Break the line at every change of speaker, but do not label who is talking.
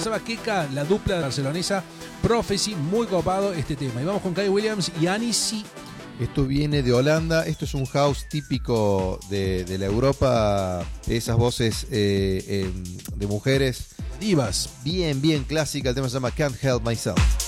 se llama Keka, la dupla barcelonesa Prophecy, muy copado este tema. Y vamos con Kai Williams y Annecy.
Esto viene de Holanda, esto es un house típico de la Europa, esas voces de mujeres.
Divas.
Bien clásica, el tema se llama Can't Help Myself.